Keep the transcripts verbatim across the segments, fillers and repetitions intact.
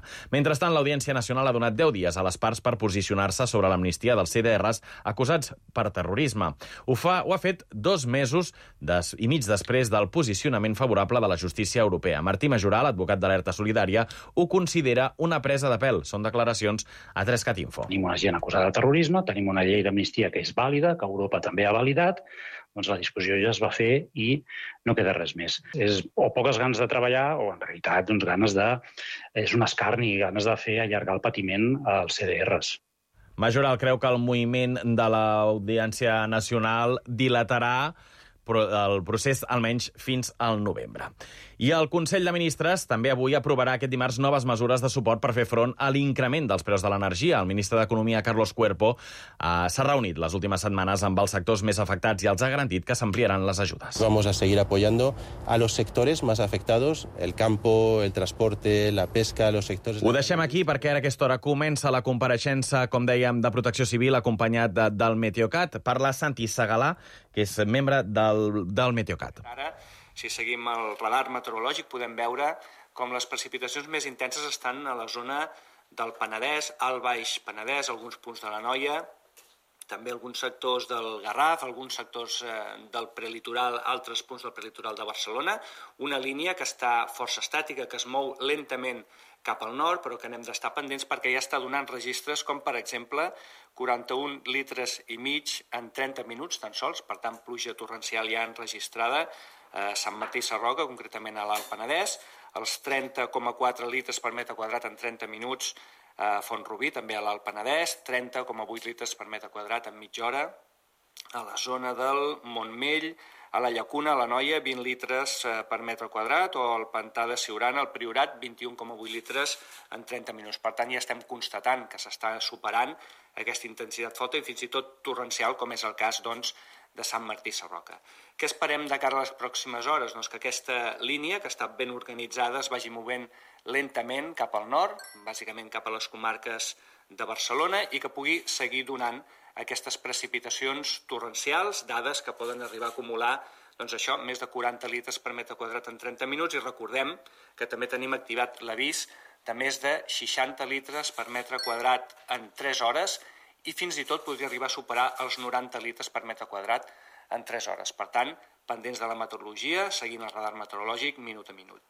Mentrestant, l'Audiència Nacional ha donat deu dies a les parts per posicionar-se sobre l'amnistia dels C D Rs acusats per terrorisme. Ho, fa, ho ha fet dos mesos des, i mig després del posicionament favorable de la justícia europea. Martí Majoral, advocat d'Alerta Solidària, ho considera una presa de pèl. Són declaracions a Trescat Info. Tenim una gent acusada de terrorisme, tenim una llei d'amnistia que és vàlida, que Europa també ha validat, doncs la discussió ja es va fer i no queda res més. És o poques ganes de treballar o, en realitat, doncs, ganes de... és un escarni, ganes de fer allargar el patiment als C D Rs. Majoral creu que el moviment de l'Audiència Nacional dilatarà el procés almenys fins al novembre. I el Consell de Ministres també avui aprovarà aquest dimarts noves mesures de suport per fer front a l'increment dels preus de l'energia. El ministre d'Economia, Carlos Cuerpo, eh, s'ha reunit les últimes setmanes amb els sectors més afectats i els ha garantit que s'ampliaran les ajudes. Vamos a seguir apoyando a los sectores más afectados, el campo, el transporte, la pesca, los sectores... Ho deixem aquí perquè ara a aquesta hora comença la compareixença, com dèiem, de Protecció Civil acompanyat de, del Meteocat. Parla Santi Segalà, que és membre del, del Meteocat. Ara, si seguim el radar meteorològic, podem veure com les precipitacions més intenses estan a la zona del Penedès, al Baix Penedès, alguns punts de l'Anoia, també alguns sectors del Garraf, alguns sectors eh, del prelitoral, altres punts del prelitoral de Barcelona, una línia que està força estàtica, que es mou lentament cap al nord, però que n'hem d'estar pendents perquè ja està donant registres com, per exemple, quaranta-un litres i mig en trenta minuts tan sols, per tant, pluja torrencial ja enregistrada a Sant Martí Sarroca, concretament a l'Alt Penedès, els trenta coma quatre litres per metre quadrat en trenta minuts a Font-rubí, també a l'Alt Penedès, trenta coma vuit litres per metre quadrat en mitja hora, a la zona del Montmell, a la Llacuna, a l'Anoia, vint litres per metre quadrat, o al Pantà de Siurana, al Priorat, vint-i-un coma vuit litres en trenta minuts. Per tant, ja estem constatant que s'està superant aquesta intensitat forta i fins i tot torrencial, com és el cas, doncs, de Sant Martí Sarroca. Què esperem de cara a les pròximes hores? Doncs que aquesta línia, que està ben organitzada, es vagi movent lentament cap al nord, bàsicament cap a les comarques de Barcelona, i que pugui seguir donant aquestes precipitacions torrencials, dades que poden arribar a acumular, doncs això, més de quaranta litres per metre quadrat en trenta minuts, i recordem que també tenim activat l'avís de més de seixanta litres per metre quadrat en tres hores, i fins i tot podria arribar a superar els noranta litres per metre quadrat en tres hores. Per tant, pendents de la meteorologia, seguint el radar meteorològic minut a minut.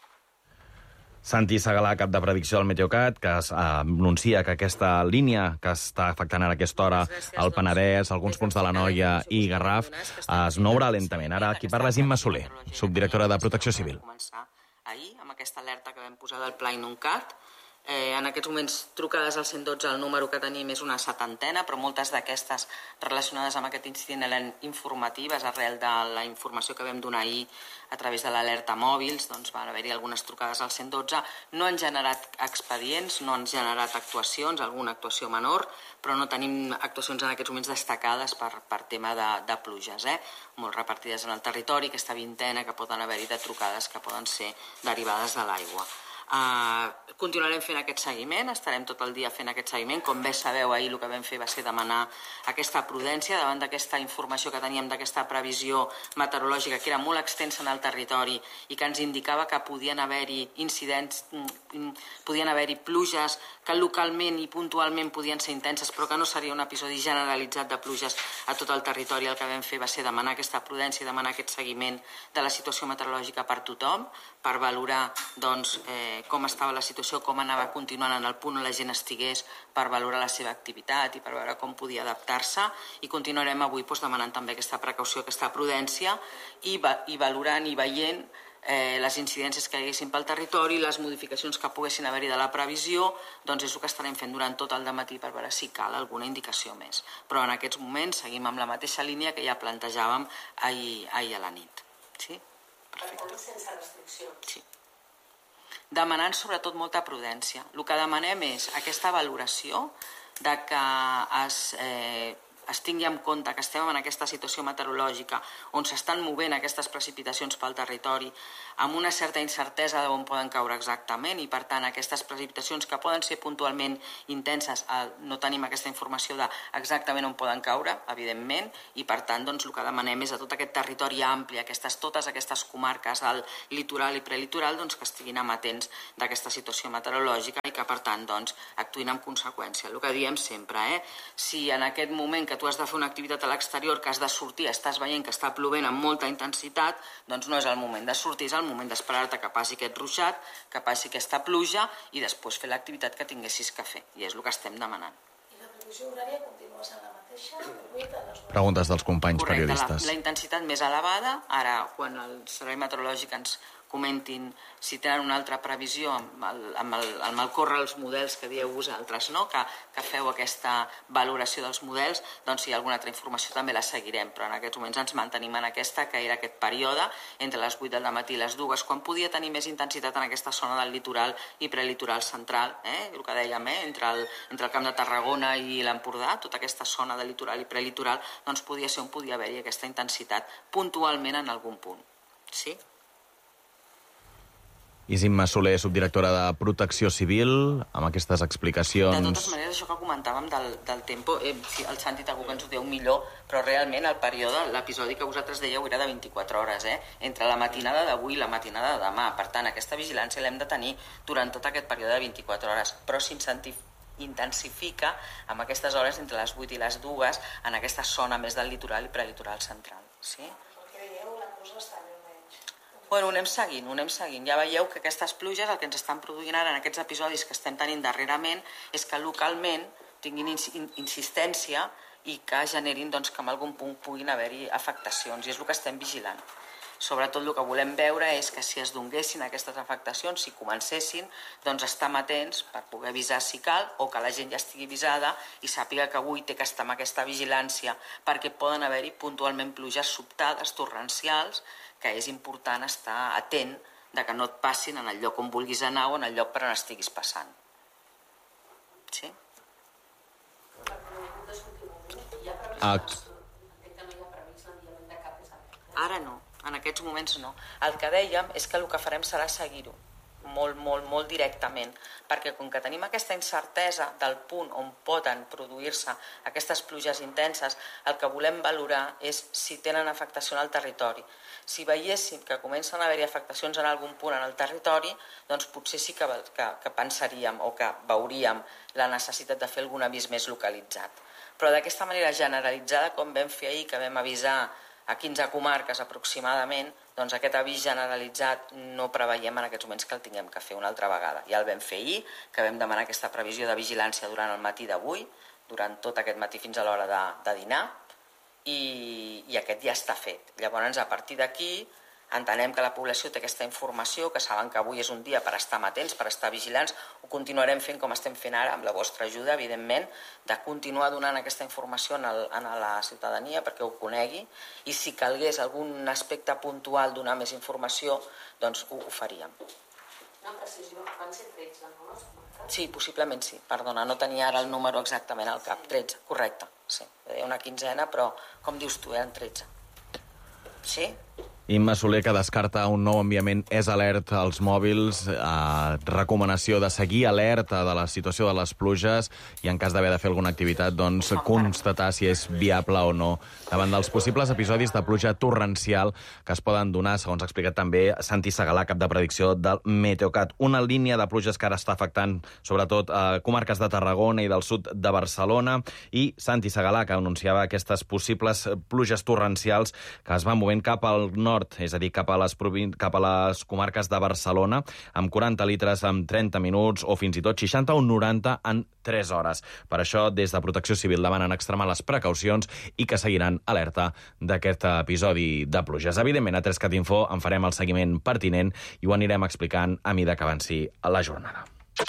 Santi Segalà, cap de predicció del Meteocat, que es, eh, anuncia que aquesta línia que està afectant ara a aquesta hora el Penedès, alguns punts de l'Anoia i Garraf, es mourà lentament. Ara qui parla és Imma Soler, subdirectora de Protecció Civil. Ahir, amb aquesta alerta que vam posar del Pla Inuncat, Eh, en aquests moments trucades al cent dotze el número que tenim és una setantena, però moltes d'aquestes relacionades amb aquest incident eren informatives arrel de la informació que vam donar ahir a través de l'alerta mòbils. Doncs van haver-hi algunes trucades al cent dotze, no han generat expedients, no han generat actuacions, alguna actuació menor, però no tenim actuacions en aquests moments destacades per, per tema de, de pluges, eh? molt repartides en el territori, aquesta vintena que poden haver-hi de trucades que poden ser derivades de l'aigua. Uh, continuarem fent aquest seguiment, estarem tot el dia fent aquest seguiment. Com bé sabeu, ahir el que vam fer va ser demanar aquesta prudència davant d'aquesta informació que teníem, d'aquesta previsió meteorològica que era molt extensa en el territori i que ens indicava que podien haver-hi incidents, podien haver-hi pluges que localment i puntualment podien ser intenses, però que no seria un episodi generalitzat de pluges a tot el territori. El que vam fer va ser demanar aquesta prudència, demanar aquest seguiment de la situació meteorològica per tothom, per valorar doncs, eh, com estava la situació, com anava continuant en el punt on la gent estigués, per valorar la seva activitat i per veure com podia adaptar-se, i continuarem avui doncs, demanant també aquesta precaució, aquesta prudència, i, va, i valorant i veient eh, les incidències que hi haguessin pel territori, les modificacions que poguessin haver-hi de la previsió, doncs és el que estarem fent durant tot el dematí per veure si cal alguna indicació més. Però en aquests moments seguim amb la mateixa línia que ja plantejàvem ahir, ahir a la nit. Sí? Perfecte. Sense restriccions. Sí. Demanant sobretot molta prudència. El que demanem és aquesta valoració de que es, eh, es tingui en compte que estem en aquesta situació meteorològica on s'estan movent aquestes precipitacions pel territori amb una certa incertesa d'on poden caure exactament i, per tant, aquestes precipitacions que poden ser puntualment intenses, no tenim aquesta informació d'exactament on poden caure, evidentment, i, per tant, doncs, el que demanem és a tot aquest territori ampli, aquestes, totes aquestes comarques al litoral i prelitoral, doncs, que estiguin amatents d'aquesta situació meteorològica i que, per tant, doncs, actuïn en conseqüència. El que diem sempre, eh? Si en aquest moment que tu has de fer una activitat a l'exterior, que has de sortir, estàs veient que està plovent amb molta intensitat, doncs no és el moment de sortir, és el moment d'esperar-te que passi aquest ruixat, que passi aquesta pluja i després fer l'activitat que tinguessis que fer. I és el que estem demanant. I la previsió horària continua sent la mateixa? Preguntes dels companys Correcte, periodistes. La, la intensitat més elevada, ara quan el servei meteorològic ens comentin si tenen una altra previsió amb el, amb el, amb el córrer els models que dieu vosaltres, no? que, que feu aquesta valoració dels models, doncs si hi ha alguna altra informació també la seguirem, però en aquests moments ens mantenim en aquesta, que era aquest període entre les vuit del matí i les dues, quan podia tenir més intensitat en aquesta zona del litoral i prelitoral central, eh? el que dèiem, eh? entre, el, entre el Camp de Tarragona i l'Empordà, tota aquesta zona de litoral i prelitoral, doncs podia ser on podia haver-hi aquesta intensitat puntualment en algun punt. Sí? Isimma Soler, subdirectora de Protecció Civil, amb aquestes explicacions... De totes maneres, això que comentàvem del, del tempo, eh, el Santi Tagú que ens ho diu millor, però realment el període, l'episodi que vosaltres dèieu era de vint-i-quatre hores, eh? entre la matinada d'avui i la matinada de demà. Per tant, aquesta vigilància l'hem de tenir durant tot aquest període de vint-i-quatre hores, però s'intensifica amb aquestes hores entre les vuit i les dues en aquesta zona més del litoral i prelitoral central. Sí? Perquè veieu, la cosa està bé menys. Bueno, ho anem seguint, ho anem seguint. Ja veieu que aquestes pluges, el que ens estan produint ara en aquests episodis que estem tenint darrerament, és que localment tinguin insistència i que generin doncs, que en algun punt puguin haver-hi afectacions, i és el que estem vigilant. Sobretot el que volem veure és que si es donguessin aquestes afectacions, si comencessin, doncs estar atents per poder avisar si cal, o que la gent ja estigui avisada i sàpiga que avui té que estar amb aquesta vigilància, perquè poden haver-hi puntualment pluges sobtades, torrencials, que és important estar atent de que no et passin en el lloc on vulguis anar o en el lloc per on estiguis passant. Sí? Ara no, en aquests moments no. El que dèiem és que el que farem serà seguir-ho molt, molt, molt directament, perquè com que tenim aquesta incertesa del punt on poden produir-se aquestes pluges intenses, el que volem valorar és si tenen afectació en el territori. Si veiéssim que comencen a haver-hi afectacions en algun punt en el territori, doncs potser sí que, que, que pensaríem o que veuríem la necessitat de fer algun avís més localitzat. Però d'aquesta manera generalitzada, com vam fer ahir, que vam avisar a quinze comarques aproximadament, doncs aquest avís generalitzat no preveiem en aquests moments que el tinguem que fer una altra vegada. Ja el vam fer ahir, que vam demanar aquesta previsió de vigilància durant el matí d'avui, durant tot aquest matí fins a l'hora de, de dinar, i, i aquest ja està fet. Llavors, a partir d'aquí, entenem que la població té aquesta informació, que saben que avui és un dia per estar amatents, per estar vigilants, ho continuarem fent com estem fent ara, amb la vostra ajuda, evidentment, de continuar donant aquesta informació en, el, en la ciutadania perquè ho conegui, i si calgués algun aspecte puntual donar més informació, doncs ho, ho faríem. Una precisió, van ser tretze, no? Sí, possiblement sí, perdona, no tenia ara el número exactament al cap, tretze, correcte, sí, una quinzena, però com dius tu, eren tretze. Sí? Imma Soler, que descarta un nou enviament és alert als mòbils, eh, recomanació de seguir alerta de la situació de les pluges i en cas d'haver de fer alguna activitat, doncs constatar si és viable o no davant dels possibles episodis de pluja torrencial que es poden donar, segons ha explicat també Santi Segalà, cap de predicció del Meteocat. Una línia de pluges que ara està afectant sobretot a eh, comarques de Tarragona i del sud de Barcelona, i Santi Segalà, que anunciava aquestes possibles pluges torrencials que es van movent cap al nord, és a dir, cap a les, cap a les comarques de Barcelona, amb quaranta litres en trenta minuts o fins i tot seixanta o noranta en tres hores. Per això, des de Protecció Civil demanen extremar les precaucions i que seguiran alerta d'aquest episodi de pluges. Evidentment, a Trescat Info en farem el seguiment pertinent i ho anirem explicant a mida que avanci a la jornada.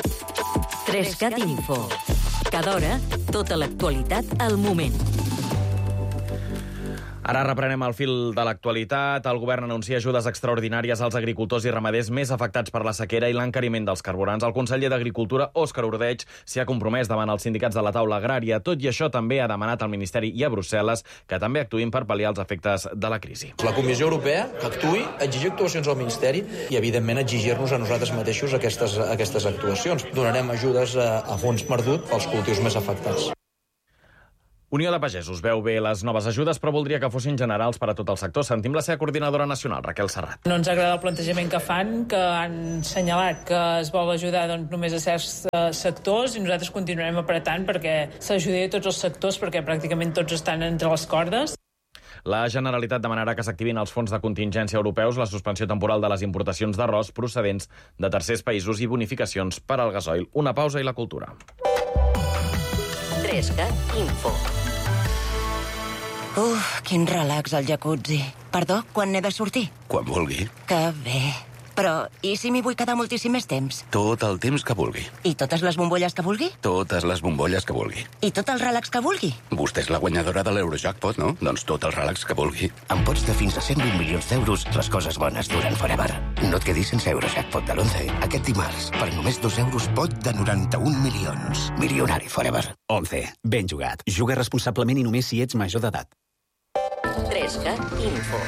Trescat Info. Cada hora, tota l'actualitat al moment. Ara reprenem el fil de l'actualitat. El govern anuncia ajudes extraordinàries als agricultors i ramaders més afectats per la sequera i l'encariment dels carburants. El conseller d'Agricultura, Òscar Ordeig, s'hi ha compromès davant els sindicats de la taula agrària. Tot i això, també ha demanat al Ministeri i a Brussel·les que també actuïn per pal·liar els efectes de la crisi. La Comissió Europea que actuï, exigir actuacions al Ministeri i, evidentment, exigir-nos a nosaltres mateixos aquestes, aquestes actuacions. Donarem ajudes a, a fons perdut pels cultius més afectats. Unió de Pagesos veu bé les noves ajudes, però voldria que fossin generals per a tot el sector. Sentim la seva coordinadora nacional, Raquel Serrat. No ens agrada el plantejament que fan, que han assenyalat que es vol ajudar doncs, només a certs uh, sectors, i nosaltres continuarem apretant perquè s'ajudi a tots els sectors, perquè pràcticament tots estan entre les cordes. La Generalitat demanarà que s'activin els fons de contingència europeus, la suspensió temporal de les importacions d'arròs procedents de tercers països i bonificacions per al gasoil. Una pausa i la cultura. Trescat Info. Uf, quin relax al jacuzzi. Perdó, quan n'he de sortir? Quan vulgui. Que bé. Però, i si m'hi vull quedar moltíssim més temps? Tot el temps que vulgui. I totes les bombolles que vulgui? Totes les bombolles que vulgui. I tot el relax que vulgui? Vostè és la guanyadora de l'Eurojackpot, no? Doncs tot el relax que vulgui. Amb pots de fins a cent vint milions d'euros, les coses bones duren forever. No et quedis sense Eurojackpot de l'onze. Aquest dimarts, per només dos euros, pot de noranta-un milions. Milionari forever. once. Ben jugat. Juga responsablement i només si ets major d'edat. Trescat Info.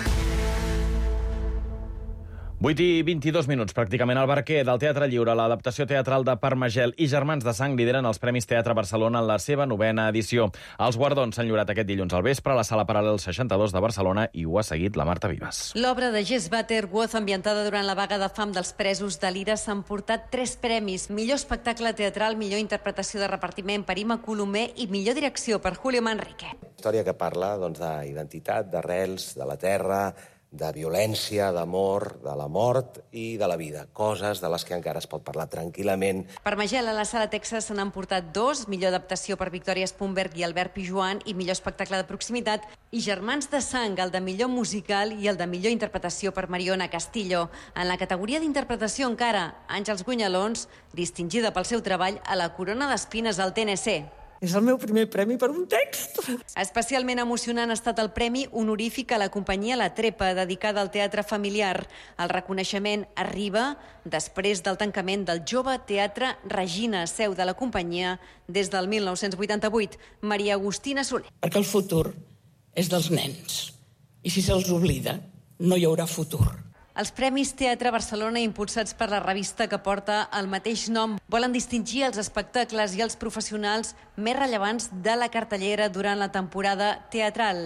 vuit i vint-i-dos minuts, pràcticament al Barquer del Teatre Lliure. L'adaptació teatral de Parmagel i Germans de Sang lideren els Premis Teatre Barcelona en la seva novena edició. Els guardons s'han lliurat aquest dilluns al vespre a la Sala Paral·lel seixanta-dos de Barcelona i ho ha seguit la Marta Vives. L'obra de Jess Butterworth, ambientada durant la vaga de fam dels presos de l'Ira, s'ha emportat tres premis. Millor espectacle teatral, millor interpretació de repartiment per Ima Colomer i millor direcció per Julio Manrique. Història que parla doncs, d'identitat, d'arrels, de la terra, de violència, d'amor, de la mort i de la vida. Coses de les que encara es pot parlar tranquil·lament. Parmagel a la Sala Texas se n'han portat dos, millor adaptació per Victòria Spumberg i Albert Pijuan i millor espectacle de proximitat, i Germans de Sang, el de millor musical i el de millor interpretació per Mariona Castillo. En la categoria d'interpretació encara, Àngels Gunyalons, distingida pel seu treball a la Corona d'Espines al T N C. És el meu primer premi per un text. Especialment emocionant ha estat el premi honorífic a la companyia La Trepa, dedicada al teatre familiar. El reconeixement arriba després del tancament del Jove Teatre Regina, seu de la companyia, des del mil nou-cents vuitanta-vuit. Maria Agustina Soler. Perquè el futur és dels nens. I si se'ls oblida, no hi haurà futur. Els Premis Teatre Barcelona, impulsats per la revista que porta el mateix nom, volen distingir els espectacles i els professionals més rellevants de la cartellera durant la temporada teatral.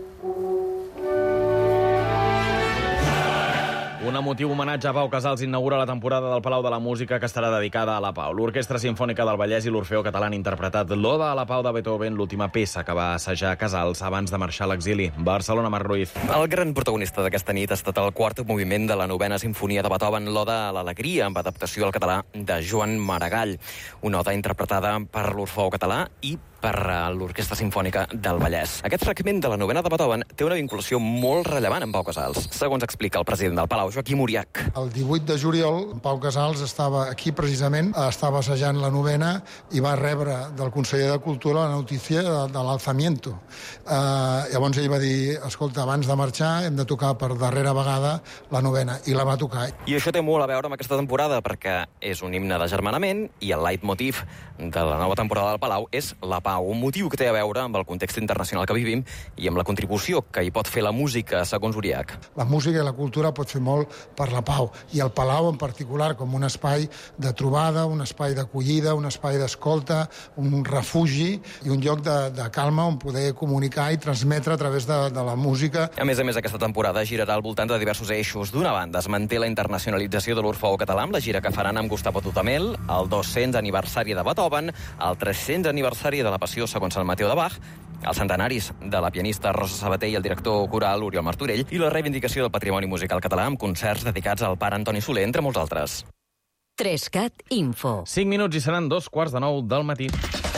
Un emotiu homenatge a Pau Casals inaugura la temporada del Palau de la Música, que estarà dedicada a la Pau. L'Orquestra Simfònica del Vallès i l'Orfeó Català han interpretat l'Oda a la Pau de Beethoven, l'última peça que va assajar Casals abans de marxar a l'exili. Barcelona, Marc Ruiz. El gran protagonista d'aquesta nit ha estat el quart moviment de la novena sinfonia de Beethoven, l'Oda a l'Alegria, amb adaptació al català de Joan Maragall. Una oda interpretada per l'Orfeó Català i per l'Orquestra Simfònica del Vallès. Aquest fragment de la novena de Beethoven té una vinculació molt rellevant amb Pau Casals, segons explica el president del Palau, Joaquim Uriach. El divuit de juliol, Pau Casals estava aquí precisament, estava assajant la novena i va rebre del conseller de Cultura la notícia de, de l'alzamiento. Uh, llavors ell va dir, escolta, abans de marxar hem de tocar per darrera vegada la novena, i la va tocar. I això té molt a veure amb aquesta temporada, perquè és un himne d'agermanament i el leitmotiv de la nova temporada del Palau és la pau, un motiu que té a veure amb el context internacional que vivim i amb la contribució que hi pot fer la música, segons Uriach. La música i la cultura pot fer molt per la pau, i el Palau en particular com un espai de trobada, un espai d'acollida, un espai d'escolta, un refugi i un lloc de, de calma on poder comunicar i transmetre a través de, de la música. A més a més, aquesta temporada girarà al voltant de diversos eixos. D'una banda, es manté la internacionalització de l'Orfeó Català amb la gira que faran amb Gustavo Dudamel, el dos-cents aniversari de Beethoven, el tres-cents aniversari de la Passió segons Sant Mateu de Bach, els centenaris de la pianista Rosa Sabater i el director coral Oriol Martorell, i la reivindicació del patrimoni musical català amb concerts dedicats al pare Antoni Soler, entre molts altres. Trescat Info. cinc minuts i seran dos quarts de nou del matí.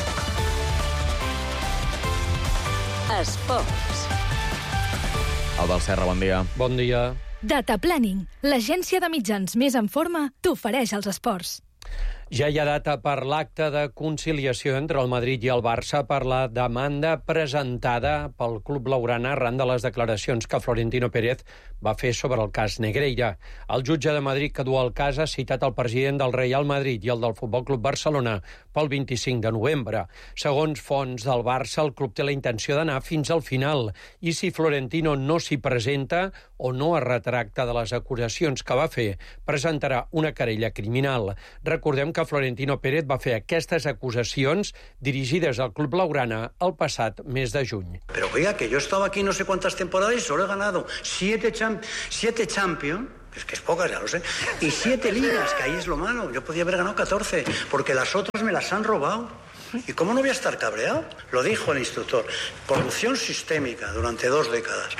Esports. Albert Serra, bon dia. Bon dia. Data Planning, l'agència de mitjans més en forma, t'ofereix els esports. Ja hi ha data per l'acte de conciliació entre el Madrid i el Barça per la demanda presentada pel club blaugrana arran de les declaracions que Florentino Pérez va fer sobre el cas Negreira. El jutge de Madrid que du el cas ha citat el president del Real Madrid i el del Futbol Club Barcelona pel vint-i-cinc de novembre. Segons fonts del Barça, el club té la intenció d'anar fins al final i si Florentino no s'hi presenta o no es retracta de les acusacions que va fer, presentarà una querella criminal. Recordem que Florentino Pérez va fer aquestes acusacions dirigides al club blaugrana el passat mes de juny. Pero oiga, que yo he estado aquí no sé cuántas temporadas y solo he ganado siete, champ siete Champions, es que es pocas, ya lo sé, y siete ligas, que ahí es lo malo. Yo podía haber ganado catorce, porque las otras me las han robado. ¿Y cómo no voy a estar cabreado? Lo dijo el instructor. Corrupción sistémica durante dos décadas.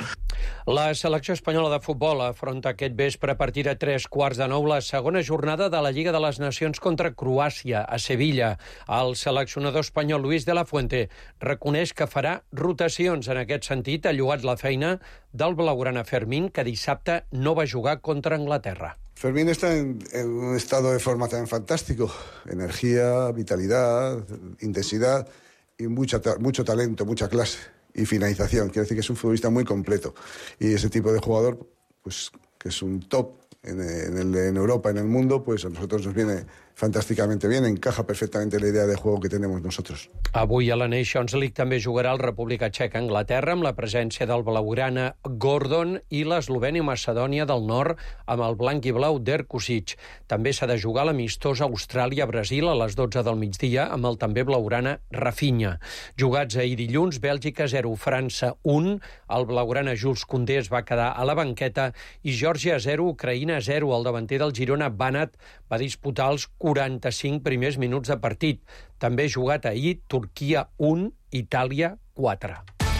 La selecció espanyola de futbol afronta aquest vespre a partir de tres quarts de nou la segona jornada de la Lliga de les Nacions contra Croàcia, a Sevilla. El seleccionador espanyol Luis de la Fuente reconeix que farà rotacions. En aquest sentit, ha lloat la feina del blaugrana Fermín, que dissabte no va jugar contra Anglaterra. Fermín está en, en un estado de forma también fantástico. Energía, vitalidad, intensidad y mucha, mucho talento, mucha clase. Y finalización. Quiere decir que es un futbolista muy completo. Y ese tipo de jugador, pues que es un top en, en, el, en Europa, en el mundo, pues a nosotros nos viene fantàsticament bien, encaja perfectament la idea de juego que tenemos nosotros. Avui a la Nations League també jugarà el República Txeca a Anglaterra amb la presència del blaugrana Gordon i l'Eslovènia Macedònia del Nord amb el blanc i blau d'Erkusic. També s'ha de jugar l'amistós Austràlia-Brasil a les dotze del migdia amb el també blaugrana Rafinha. Jugats ahir dilluns, Bèlgica zero, França un, el blaugrana Jules Koundé es va quedar a la banqueta i Geòrgia zero, Ucraïna zero. El davanter del Girona, Banat, va disputar els quaranta-cinc primers minuts de partit. També jugat ahir Turquia un, Itàlia quatre.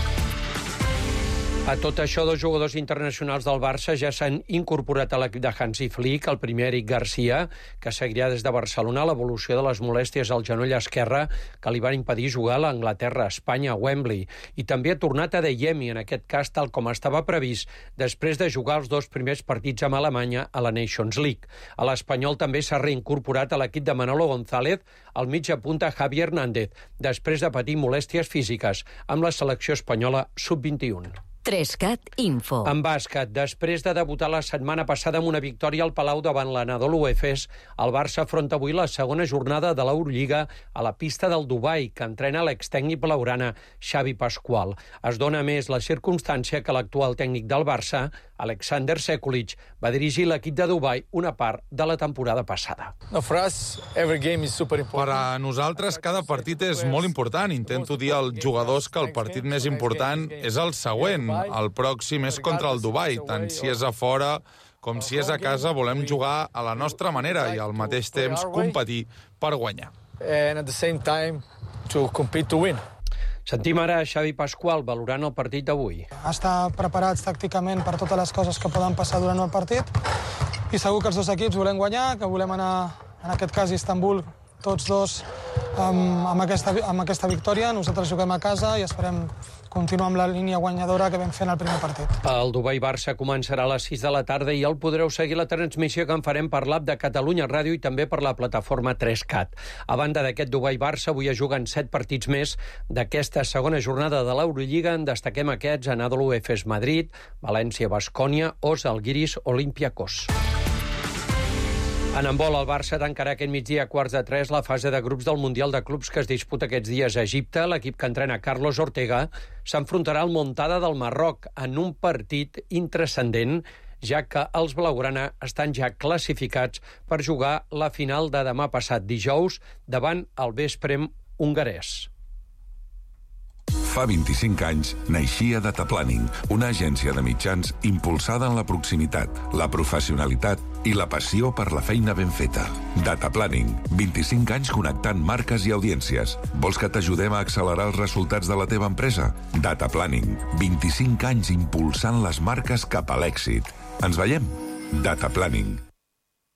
A tot això, dos jugadors internacionals del Barça ja s'han incorporat a l'equip de Hansi Flick, el primer Eric Garcia, que seguirà des de Barcelona l'evolució de les molèsties al genoll esquerre que li van impedir jugar a l'Anglaterra, Espanya, a Wembley. I també ha tornat a Adeyemi, en aquest cas tal com estava previst, després de jugar els dos primers partits amb Alemanya a la Nations League. A l'Espanyol també s'ha reincorporat a l'equip de Manolo González, el mitja punta Javi Hernández, després de patir molèsties físiques amb la selecció espanyola sub vint-i-u. Trescat Info. En bàsquet, després de debutar la setmana passada amb una victòria al Palau davant l'Anadolu Efes, el Barça afronta avui la segona jornada de l'Eurolliga a la pista del Dubai, que entrena l'extècnic blaugrana Xavi Pascual. Es dona més la circumstància que l'actual tècnic del Barça, Alexander Sekulic, va dirigir l'equip de Dubai una part de la temporada passada. Per a nosaltres, cada partit és molt important. Intento dir als jugadors que el partit més important és el següent. El pròxim és contra el Dubai. Tant si és a fora com si és a casa, volem jugar a la nostra manera i al mateix temps competir per guanyar. Sentim ara Xavi Pascual valorant el partit d'avui. Estar preparats tàcticament per totes les coses que poden passar durant el partit i segur que els dos equips volem guanyar, que volem anar, en aquest cas, a Istanbul, tots dos amb, amb, aquesta, amb aquesta victòria. Nosaltres juguem a casa i esperem continuar amb la línia guanyadora que vam fer en el primer partit. El Dubai-Barça començarà a les sis de la tarda i el podreu seguir la transmissió que en farem per l'app de Catalunya Ràdio i també per la plataforma tres cat. A banda d'aquest Dubai-Barça, avui es juguen set partits més d'aquesta segona jornada de l'Eurolliga. En destaquem aquests: Anadolu Efes Madrid, València-Bascònia o Žalgiris Olympiacos. En handbol, el Barça tancarà aquest migdia a quarts de tres la fase de grups del Mundial de Clubs que es disputa aquests dies a Egipte. L'equip que entrena Carlos Ortega s'enfrontarà al Montada del Marroc en un partit intranscendent, ja que els blaugrana estan ja classificats per jugar la final de demà passat dijous davant el Vesprem hongarès. Fa vint-i-cinc anys naixia Data Planning, una agència de mitjans impulsada en la proximitat, la professionalitat i la passió per la feina ben feta. Data Planning, vint-i-cinc anys connectant marques i audiències. Vols que t'ajudem a accelerar els resultats de la teva empresa? Data Planning, vint-i-cinc anys impulsant les marques cap a l'èxit. Ens veiem? Data Planning.